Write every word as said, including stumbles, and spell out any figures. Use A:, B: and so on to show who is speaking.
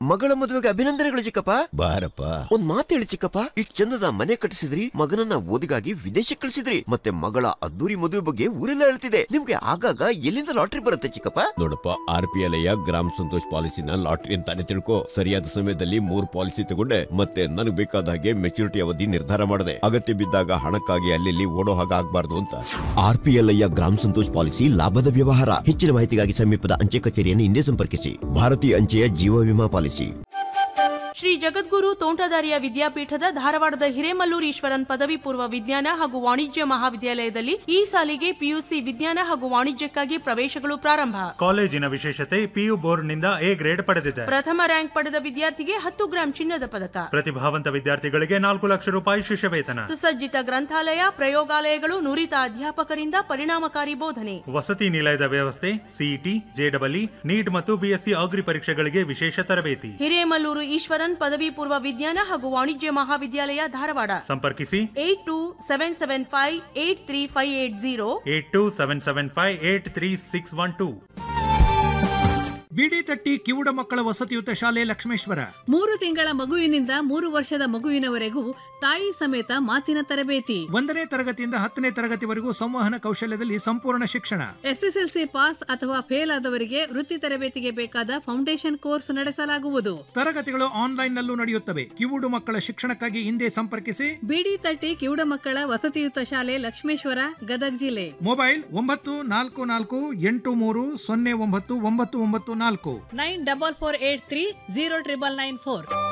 A: ಮಗಳ ಮದುವೆಗೆ ಅಭಿನಂದನೆಗಳು ಚಿಕ್ಕಪ್ಪ.
B: ಬಾರಪ್ಪ.
A: ಒಂದ್ ಮಾತು ಹೇಳಿ ಚಿಕ್ಕಪ್ಪ, ಇಷ್ಟ್ ಚಂದದ ಮನೆ ಕಟ್ಟಿಸಿದ್ರಿ, ಮಗನನ್ನ ಓದಿಗಾಗಿ ವಿದೇಶಕ್ಕೆ ಕಳಿಸಿದ್ರಿ, ಮತ್ತೆ ಮಗಳ ಅದ್ದೂರಿ ಮದುವೆ ಬಗ್ಗೆ ಊರೆಲ್ಲ ಹೇಳ್ತಿದೆ. ನಿಮ್ಗೆ ಆಗಾಗ ಎಲ್ಲಿಂದ ಲಾಟ್ರಿ ಬರುತ್ತೆ ಚಿಕ್ಕಪ್ಪ?
B: ನೋಡಪ್ಪ, ಆರ್ ಪಿ ಎಲ್ ಗ್ರಾಮ ಸಂತೋಷ್ ಪಾಲಿಸಿನ ಲಾಟ್ರಿ ಅಂತಾನೆ ತಿಳ್ಕೊ. ಸರಿಯಾದ ಸಮಯದಲ್ಲಿ ಮೂರ್ ಪಾಲಿಸಿ ತಗೊಂಡೆ, ಮತ್ತೆ ನನಗೆ ಬೇಕಾದ ಹಾಗೆ ಮೆಚುರಿಟಿ ಅವಧಿ ನಿರ್ಧಾರ ಮಾಡಿದೆ. ಅಗತ್ಯ ಬಿದ್ದಾಗ ಹಣಕ್ಕಾಗಿ ಅಲ್ಲಿ ಓಡೋ ಹಾಗೆ ಆಗ್ಬಾರ್ದು ಅಂತ. ಆರ್ ಪಿ ಎಲ್ ಗ್ರಾಮ ಸಂತೋಷ್ ಪಾಲಿಸಿ ಲಾಭದ ವ್ಯವಹಾರ. ಹೆಚ್ಚಿನ ಮಾಹಿತಿಗಾಗಿ ಸಮೀಪದ ಅಂಚೆ ಕಚೇರಿಯನ್ನು ಹಿಂದೆ ಸಂಪರ್ಕಿಸಿ. ಭಾರತೀಯ ಅಂಚೆಯ ಜೀವ ವಿಮಾ ಪಾಲಿಸಿ.
C: ಶ್ರೀ ಜಗದ್ಗುರು ತೋಂಟದಾರ್ಯ ವಿದ್ಯಾಪೀಠದ ಧಾರವಾಡದ ಹಿರೇಮಲ್ಲೂರು ಈಶ್ವರನ್ ಪದವಿ ಪೂರ್ವ ವಿಜ್ಞಾನ ಹಾಗೂ ವಾಣಿಜ್ಯ ಮಹಾವಿದ್ಯಾಲಯದಲ್ಲಿ ಈ ಸಾಲಿಗೆ ಪಿಯುಸಿ ವಿಜ್ಞಾನ ಹಾಗೂ ವಾಣಿಜ್ಯಕ್ಕಾಗಿ ಪ್ರವೇಶಗಳು ಪ್ರಾರಂಭ.
D: ಕಾಲೇಜಿನ ವಿಶೇಷತೆ ಪಿಯು ಬೋರ್ಡ್ನಿಂದ ಎ ಗ್ರೇಡ್ ಪಡೆದಿದೆ.
C: ಪ್ರಥಮ ರ್ಯಾಂಕ್ ಪಡೆದ ವಿದ್ಯಾರ್ಥಿಗೆ ಹತ್ತು ಗ್ರಾಂ ಚಿನ್ನದ ಪದಕ.
D: ಪ್ರತಿಭಾವಂತ ವಿದ್ಯಾರ್ಥಿಗಳಿಗೆ ನಾಲ್ಕು ಲಕ್ಷ ರೂಪಾಯಿ ಶಿಷ್ಯವೇತನ.
C: ಸುಸಜ್ಜಿತ ಗ್ರಂಥಾಲಯ, ಪ್ರಯೋಗಾಲಯಗಳು, ನುರಿತ ಅಧ್ಯಾಪಕರಿಂದ ಪರಿಣಾಮಕಾರಿ ಬೋಧನೆ.
D: ವಸತಿ ನಿಲಯದ ವ್ಯವಸ್ಥೆ, ಸಿಇಟಿ, ಜೆಡಬ್ಲ್ಇ, ನೀಟ್ ಮತ್ತು ಬಿಎಸ್ಸಿ ಅಗ್ರಿ ಪರೀಕ್ಷೆಗಳಿಗೆ ವಿಶೇಷ ತರಬೇತಿ.
C: ಹಿರೇಮಲ್ಲೂರು ಈಶ್ವರನ್ ಪದವಿ ಪೂರ್ವ ವಿಜ್ಞಾನ ಹಾಗೂ ವಾಣಿಜ್ಯ ಮಹಾವಿದ್ಯಾಲಯ ಧಾರವಾಡ.
D: ಸಂಪರ್ಕಿಸಿ
C: eight two seven seven five eight three five eight zero
D: eight two seven seven five eight three six one two.
E: ಬಿಡಿ ತಟ್ಟಿ ಕಿವುಡ ಮಕ್ಕಳ ವಸತಿಯುತ ಶಾಲೆ ಲಕ್ಷ್ಮೇಶ್ವರ.
F: ಮೂರು ತಿಂಗಳ ಮಗುವಿನಿಂದ ಮೂರು ವರ್ಷದ ಮಗುವಿನವರೆಗೂ ತಾಯಿ ಸಮೇತ ಮಾತಿನ ತರಬೇತಿ.
E: ಒಂದನೇ ತರಗತಿಯಿಂದ ಹತ್ತನೇ ತರಗತಿವರೆಗೂ ಸಂವಹನ ಕೌಶಲ್ಯದಲ್ಲಿ ಸಂಪೂರ್ಣ ಶಿಕ್ಷಣ.
F: ಎಸ್ಎಸ್ಎಲ್ಸಿ ಪಾಸ್ ಅಥವಾ ಫೇಲ್ ಆದವರಿಗೆ ವೃತ್ತಿ ತರಬೇತಿಗೆ ಬೇಕಾದ ಫೌಂಡೇಶನ್ ಕೋರ್ಸ್ ನಡೆಸಲಾಗುವುದು.
E: ತರಗತಿಗಳು ಆನ್ಲೈನ್ ನಲ್ಲೂ ನಡೆಯುತ್ತವೆ. ಕಿವುಡು ಮಕ್ಕಳ ಶಿಕ್ಷಣಕ್ಕಾಗಿ ಹಿಂದೆ ಸಂಪರ್ಕಿಸಿ.
F: ಬಿಡಿ ತಟ್ಟಿ ಕಿವುಡ ಮಕ್ಕಳ ವಸತಿಯುತ ಶಾಲೆ ಲಕ್ಷ್ಮೇಶ್ವರ, ಗದಗ ಜಿಲ್ಲೆ.
E: ಮೊಬೈಲ್ ಒಂಬತ್ತು ನಾಲ್ಕು ನಾಲ್ಕು ಎಂಟು ಮೂರು ಸೊನ್ನೆ ಒಂಬತ್ತು ಒಂಬತ್ತು ಒಂಬತ್ತು ನಾಲ್ಕು
F: nine double four eight three zero triple nine four.